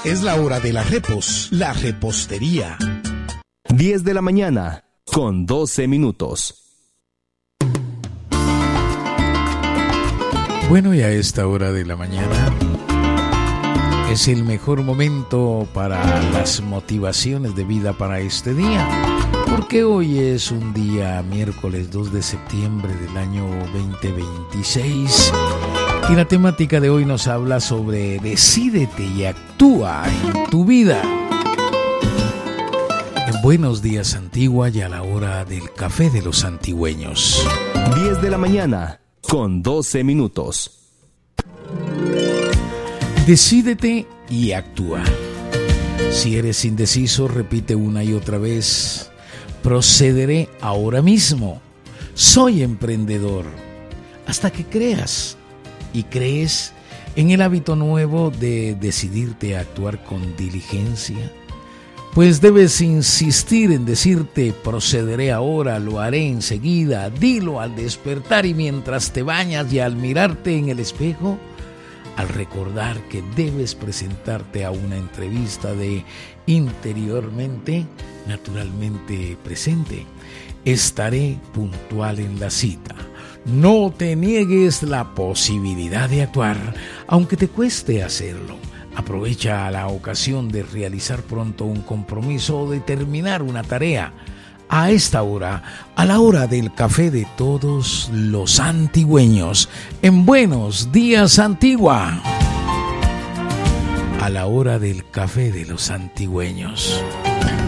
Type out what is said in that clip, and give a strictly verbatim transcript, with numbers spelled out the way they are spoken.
Es la hora de la repos, la repostería. diez de la mañana, con doce minutos. Bueno, y a esta hora de la mañana es el mejor momento para las motivaciones de vida para este día, porque hoy es un día miércoles dos de septiembre del año veinte veintiséis y la temática de hoy nos habla sobre decídete y actúa en tu vida. En Buenos Días Antigua y a la hora del café de los antigüeños. diez de la mañana, con doce minutos. Decídete y actúa. Si eres indeciso, repite una y otra vez: procederé ahora mismo. Soy emprendedor. Hasta que creas y crees en el hábito nuevo de decidirte a actuar con diligencia, pues debes insistir en decirte: procederé ahora, lo haré enseguida. Dilo al despertar y mientras te bañas, y al mirarte en el espejo, al recordar que debes presentarte a una entrevista de interiormente, naturalmente presente. Estaré puntual en la cita. No te niegues la posibilidad de actuar, aunque te cueste hacerlo. Aprovecha la ocasión de realizar pronto un compromiso o de terminar una tarea. A esta hora, a la hora del café de todos los antigüeños, en Buenos Días Antigua. A la hora del café de los antigüeños.